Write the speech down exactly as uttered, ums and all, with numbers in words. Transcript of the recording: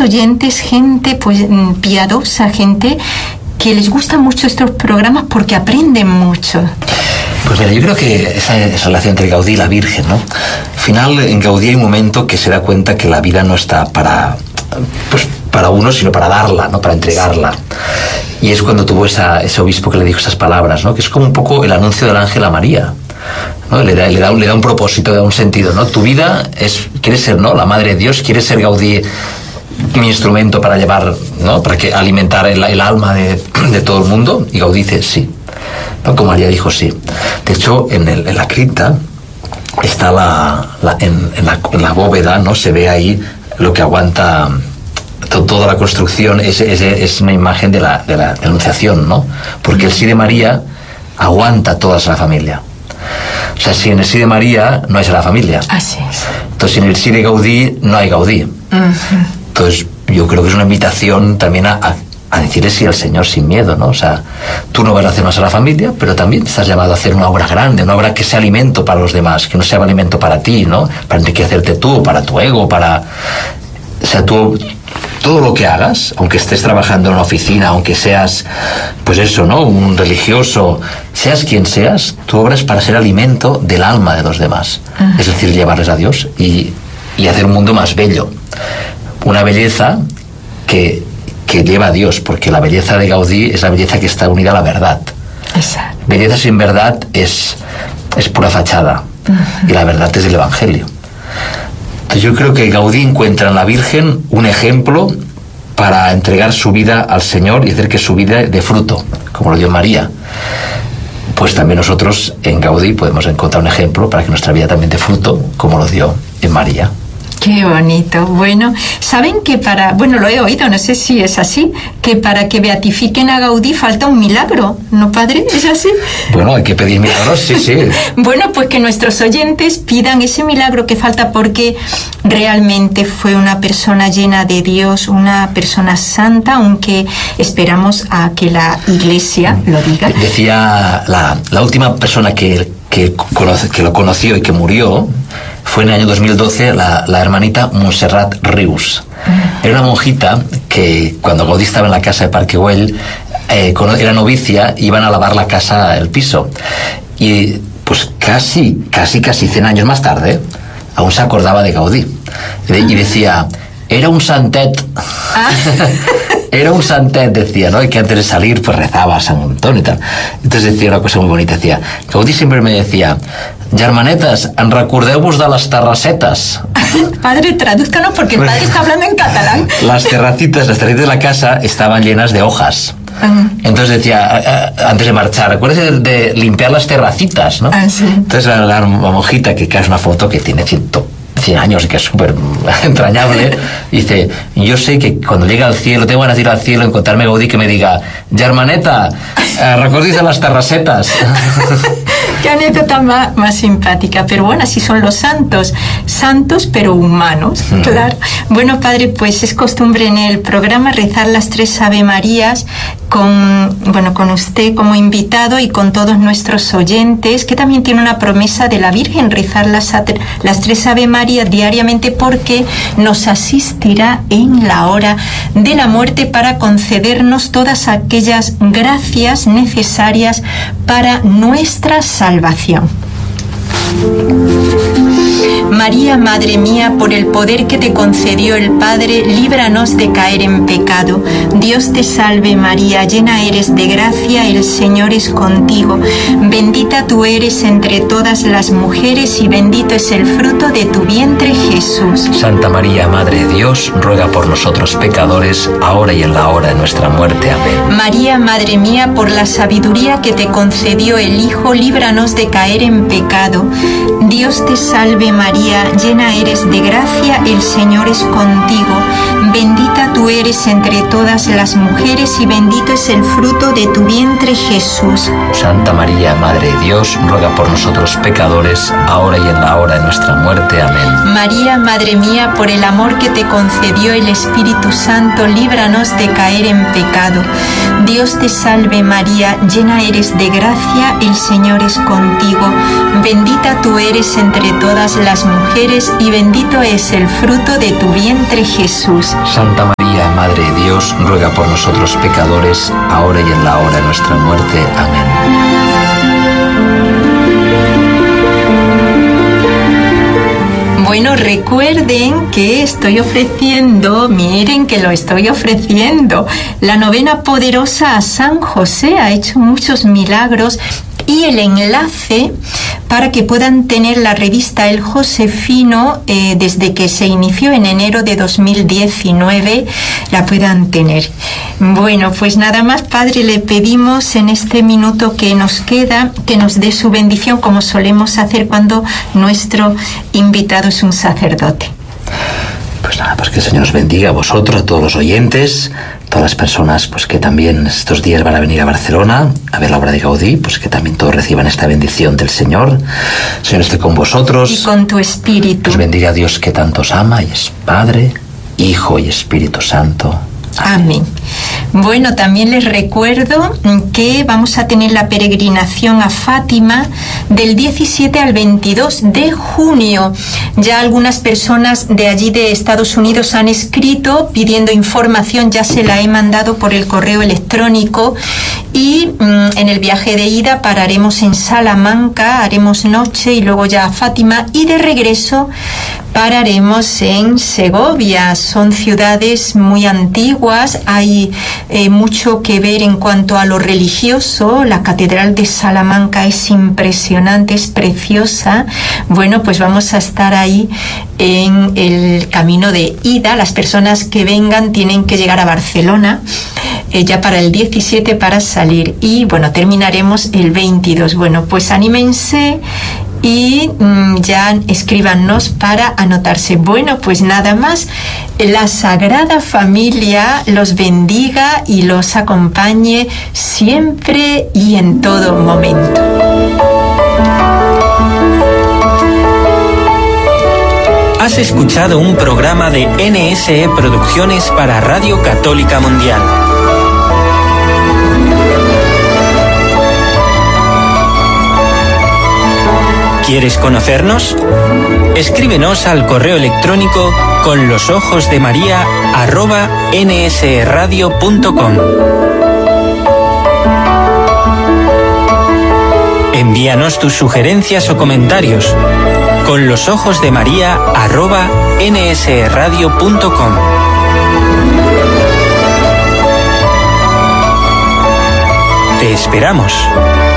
oyentes gente pues piadosa, gente que les gustan mucho estos programas porque aprenden mucho. Pues mira, yo creo que esa, esa relación entre Gaudí y la Virgen, ¿no? Al final, en Gaudí hay un momento que se da cuenta que la vida no está para, pues, para uno, sino para darla, ¿no? Para entregarla. Y es cuando tuvo esa, ese obispo que le dijo esas palabras, ¿no? Que es como un poco el anuncio del ángel a María, ¿no? Le da, le da, le da un propósito, le da un sentido, ¿no? Tu vida es, quieres ser, ¿no? La madre de Dios, quieres ser Gaudí, mi instrumento para llevar, ¿no? Para que alimentar el, el alma de, de todo el mundo. Y Gaudí dice sí, ¿no? Como María dijo sí. De hecho, en, el, en la cripta está la, la, en, en, la, en la bóveda, ¿no? Se ve ahí lo que aguanta to, toda la construcción. Es, es, es una imagen de la, de la Anunciación, ¿no? Porque el sí de María aguanta toda la familia. O sea, si en el sí de María no hay la familia. Así es. Entonces, en el sí de Gaudí no hay Gaudí. Uh-huh. Entonces, yo creo que es una invitación también a, a, a decirle sí al Señor sin miedo, ¿no? O sea, tú no vas a hacer más a la familia, pero también te estás llamado a hacer una obra grande, una obra que sea alimento para los demás, que no sea alimento para ti, ¿no? Para enriquecerte tú, para tu ego, para... O sea, tú... Todo lo que hagas, aunque estés trabajando en una oficina, aunque seas, pues eso, ¿no? Un religioso, seas quien seas, tu obra es para ser alimento del alma de los demás. Uh-huh. Es decir, llevarles a Dios y, y hacer un mundo más bello. Una belleza que, que lleva a Dios, porque la belleza de Gaudí es la belleza que está unida a la verdad. Exacto. Belleza sin verdad es, es pura fachada. Uh-huh. Y la verdad es el Evangelio. Yo creo que Gaudí encuentra en la Virgen un ejemplo para entregar su vida al Señor y hacer que su vida dé fruto, como lo dio María. Pues también nosotros en Gaudí podemos encontrar un ejemplo para que nuestra vida también dé fruto, como lo dio en María. Qué bonito. Bueno, saben que para, bueno, lo he oído, no sé si es así, que para que beatifiquen a Gaudí falta un milagro, ¿no, padre? ¿Es así? Bueno, hay que pedir milagros, sí, sí. Bueno, pues que nuestros oyentes pidan ese milagro que falta, porque realmente fue una persona llena de Dios, una persona santa, aunque esperamos a que la Iglesia lo diga. Decía la, la última persona que, que, conoce, que lo conoció y que murió, fue en el año dos mil doce la, la hermanita Montserrat Rius. Era una monjita que cuando Gaudí estaba en la casa de Parque Güell, eh, era novicia, iban a lavar la casa, el piso. Y pues casi, casi, casi cien años más tarde, aún se acordaba de Gaudí. Y decía, era un santet. Ah. Era un santet, decía, ¿no? Y que antes de salir pues rezaba a San Antón y tal. Entonces decía una cosa muy bonita, decía, Gaudí siempre me decía, germanetas, en recordeu-vos de las terracetas. Padre, tradúzcanos porque el padre está hablando en catalán. Las terracitas, las terracitas de la casa estaban llenas de hojas. Uh-huh. Entonces decía, antes de marchar, acuérdate de, de limpiar las terracitas, ¿no? Uh, sí. Entonces la, la monjita, que es una foto que tiene ciento cien años y que es súper entrañable, dice, yo sé que cuando llegue al cielo, tengo ganas de ir al cielo, encontrarme a Gaudí que me diga, germaneta, eh, recordis de las terracetas. Qué anécdota más, más simpática, pero bueno, así son los santos, santos pero humanos, mm. claro. Bueno, padre, pues es costumbre en el programa rezar las tres Ave Marías con, bueno, con usted como invitado y con todos nuestros oyentes, que también tiene una promesa de la Virgen, rezar las, las tres Ave Marías diariamente, porque nos asistirá en la hora de la muerte para concedernos todas aquellas gracias necesarias para nuestra salvación. María, Madre mía, por el poder que te concedió el Padre, líbranos de caer en pecado. Dios te salve María, llena eres de gracia, el Señor es contigo. Bendita tú eres entre todas las mujeres y bendito es el fruto de tu vientre, Jesús. Santa María, Madre de Dios, ruega por nosotros pecadores, ahora y en la hora de nuestra muerte. Amén. María, Madre mía, por la sabiduría que te concedió el Hijo, líbranos de caer en pecado. Dios te salve María, llena eres de gracia, el Señor es contigo. Bendita tú eres entre todas las mujeres y bendito es el fruto de tu vientre, Jesús. Santa María, Madre de Dios, ruega por nosotros pecadores, ahora y en la hora de nuestra muerte. Amén. María, Madre mía, por el amor que te concedió el Espíritu Santo, líbranos de caer en pecado. Dios te salve María, llena eres de gracia, el Señor es contigo. Bendita tú eres entre todas las mujeres y bendito es el fruto de tu vientre, Jesús. Santa María, Madre de Dios, ruega por nosotros pecadores, ahora y en la hora de nuestra muerte. Amén. Bueno, recuerden que estoy ofreciendo, miren que lo estoy ofreciendo, la novena poderosa a San José. Ha hecho muchos milagros. Y el enlace para que puedan tener la revista El Josefino eh, desde que se inició en enero de dos mil diecinueve, la puedan tener. Bueno, pues nada más, Padre, le pedimos en este minuto que nos queda que nos dé su bendición, como solemos hacer cuando nuestro invitado es un sacerdote. Pues nada, pues que el Señor os bendiga a vosotros, a todos los oyentes, todas las personas pues que también estos días van a venir a Barcelona a ver la obra de Gaudí, pues que también todos reciban esta bendición del Señor. El Señor esté con vosotros. Y con tu espíritu. Os bendiga a Dios que tanto os ama, y es Padre, Hijo y Espíritu Santo. Amén. Bueno, también les recuerdo que vamos a tener la peregrinación a Fátima del diecisiete al veintidós de junio. Ya algunas personas de allí de Estados Unidos han escrito pidiendo información, ya se la he mandado por el correo electrónico, y mmm, en el viaje de ida pararemos en Salamanca, haremos noche y luego ya a Fátima, y de regreso pararemos en Segovia. Son ciudades muy antiguas, hay eh, mucho que ver en cuanto a lo religioso. La Catedral de Salamanca es impresionante, es preciosa. Bueno, pues vamos a estar ahí en el camino de ida. Las personas que vengan tienen que llegar a Barcelona eh, ya para el diecisiete para salir, y bueno, terminaremos el veintidós. Bueno, pues anímense y mmm, ya escríbanos para anotarse. Bueno, pues nada más, la Sagrada Familia los bendiga y los acompañe siempre y en todo momento. Has escuchado un programa de N S E Producciones para Radio Católica Mundial. ¿Quieres conocernos? Escríbenos al correo electrónico con los ojos de María arroba nsradio punto com. Envíanos tus sugerencias o comentarios con los ojos de María arroba nsradio punto com. Te esperamos.